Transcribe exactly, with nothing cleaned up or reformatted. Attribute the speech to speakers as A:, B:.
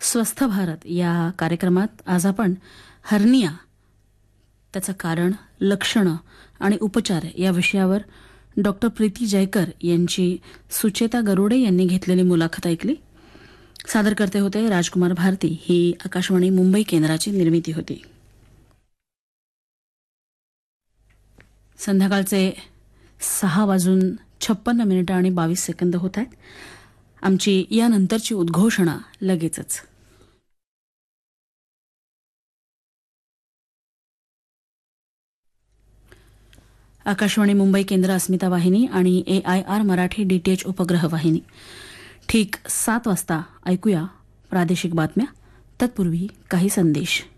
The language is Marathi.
A: स्वस्थ भारत या कार्यक्रमात आज आपण हर्निया, त्याचं कारण, लक्षणं आणि उपचार या विषयावर डॉक्टर प्रीती जयकर यांची सुचेता गरुडे यांनी घेतलेली मुलाखत ऐकली. सादर करते होते राजकुमार भारती. ही आकाशवाणी मुंबई केंद्राची निर्मिती होती. संध्याकाळचे सहा वाजून छप्पन्न मिनिटं आणि बावीस सेकंद होत आहेत. आमची यानंतरची उद्घोषणा लगेचच. आकाशवाणी मुंबई केंद्र, अस्मिता वाहिनी आणि ए आय आर मराठी डीटीएच उपग्रह वाहिनी. ठीक सात वाजता ऐकूया प्रादेशिक बातम्या. तत्पूर्वी काही संदेश.